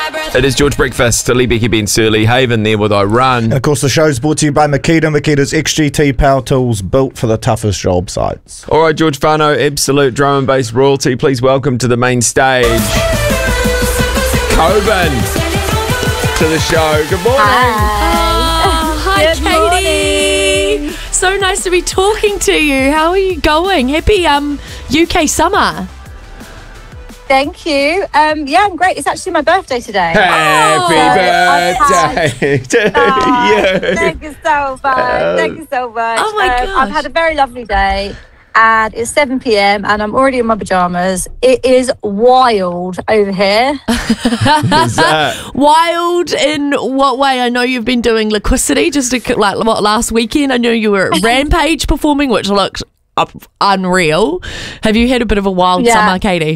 It is George Breakfast, Lee Becky Ben Surly, Haven there with I Run. Of course, the show's brought to you by Makita. Makita's XGT power tools built for the toughest job sites. All right, George Fano, absolute drum and bass royalty. Please welcome to the main stage, Coben, to the show. Good morning. Hi, Katie. So nice to be talking to you. How are you going? Happy UK summer. Thank you. Yeah, I'm great. It's actually my birthday today. Happy birthday to you. Thank you so much. Thank you so much. Oh my gosh. I've had a very lovely day, and it's 7 p.m. and I'm already in my pajamas. It is wild over here. Is that? Wild in what way? I know you've been doing Liquidity last weekend. I know you were at Rampage performing, which looked unreal. Have you had a bit of a wild summer, Katie?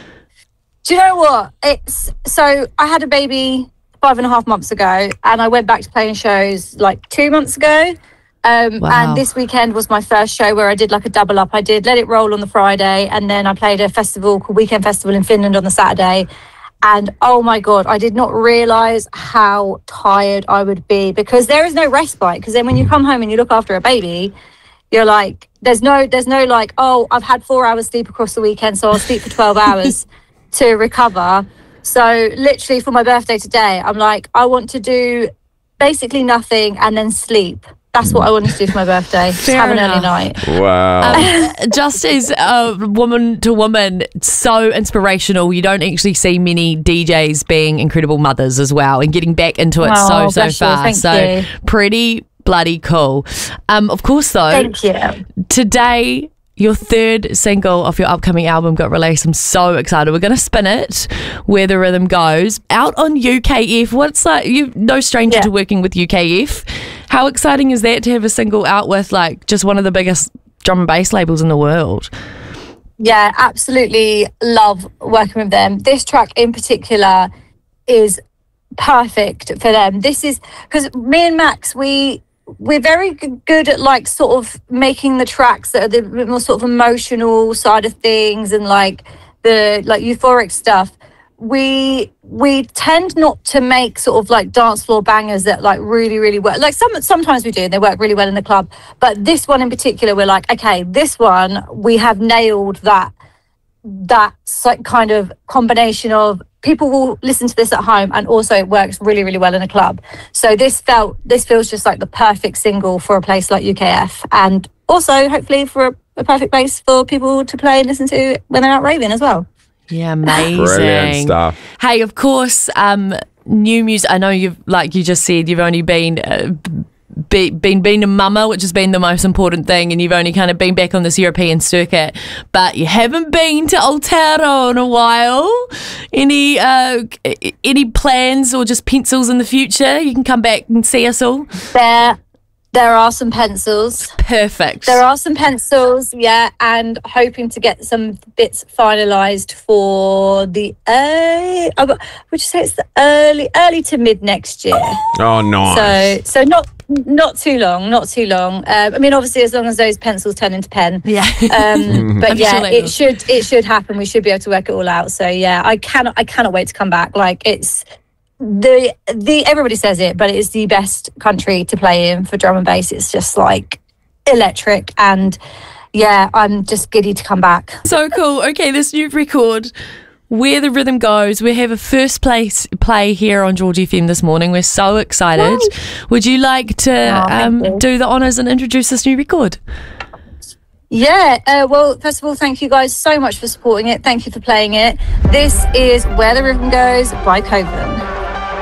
Do you know what? So I had a baby 5.5 months ago, and I went back to playing shows like 2 months ago. And this weekend was my first show where I did like a double up. I did Let It Roll on the Friday, and then I played a festival called Weekend Festival in Finland on the Saturday. And oh my God, I did not realise how tired I would be, because there is no respite. Because then when you come home and you look after a baby, you're like, there's no like, oh, I've had 4 hours sleep across the weekend, so I'll sleep for 12 hours to recover. So literally for my birthday today, I'm like, I want to do basically nothing and then sleep. That's what I wanted to do for my birthday. Just have an early night. Wow. Just as a woman to woman, so inspirational. You don't actually see many DJs being incredible mothers as well, and getting back into it so fast. So pretty bloody cool. Of course, though, thank you. Today, your third single off your upcoming album got released. I'm so excited. We're going to spin it, Where the Rhythm Goes, out on UKF. What's like? You're no stranger to working with UKF. How exciting is that to have a single out with like just one of the biggest drum and bass labels in the world? Yeah, absolutely love working with them. This track in particular is perfect for them. This is because me and Max, we're very good at like sort of making the tracks that are the more sort of emotional side of things and like the like euphoric stuff. We tend not to make sort of like dance floor bangers that like really work. Like sometimes we do, and they work really well in the club. But this one in particular, we're like, okay, this one we have nailed that kind of combination of people will listen to this at home, and also it works really well in a club. So this feels just like the perfect single for a place like UKF, and also hopefully for a perfect place for people to play and listen to when they're out raving as well. Yeah, amazing. Brilliant stuff. Hey, of course, new music. I know you've, like you just said, you've only been a mama, which has been the most important thing, and you've only kind of been back on this European circuit, but you haven't been to Aotearoa in a while. Any plans or just pencils in the future? You can come back and see us all. There are some pencils. Perfect. There are some pencils, yeah, and hoping to get some bits finalised for the would you say it's the early to mid next year? Oh, nice. So not too long. I mean, obviously, as long as those pencils turn into pen. Yeah. But yeah, it should happen. We should be able to work it all out. So yeah, I cannot wait to come back. Like it's the everybody says it, but it's the best country to play in for drum and bass. It's just like electric, and yeah, I'm just giddy to come back. So cool. Okay, this new record, Where the Rhythm Goes, we have a first place play here on George FM this morning. We're so excited. Yay. Would you like to do the honours and introduce this new record? Yeah, well, first of all, thank you guys so much for supporting it. Thank you for playing it. This is Where the Rhythm Goes by Coben.